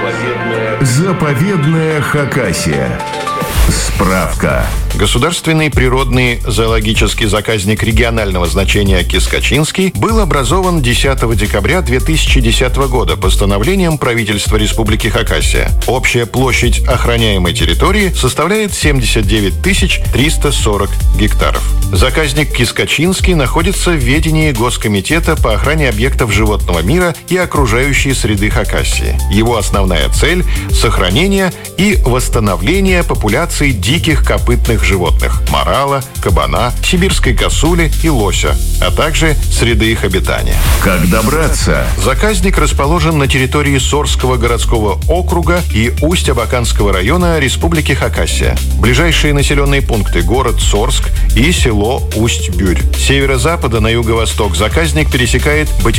Заповедная Хакасия. Справка. Государственный природный зоологический заказник регионального значения Кискачинский был образован 10 декабря 2010 года постановлением правительства Республики Хакасия. Общая площадь охраняемой территории составляет 79 340 гектаров. Заказник Кискачинский находится в ведении Госкомитета по охране объектов животного мира и окружающей среды Хакасии. Его основная цель – сохранение и восстановление популяций диких копытных животных – морала, кабана, сибирской косули и лося, а также среды их обитания. Как добраться? Заказник расположен на территории Сорского городского округа и Усть-Абаканского района Республики Хакасия. Ближайшие населенные пункты – город Сорск и село Усть-Бюрь. С северо-запада на юго-восток заказник пересекает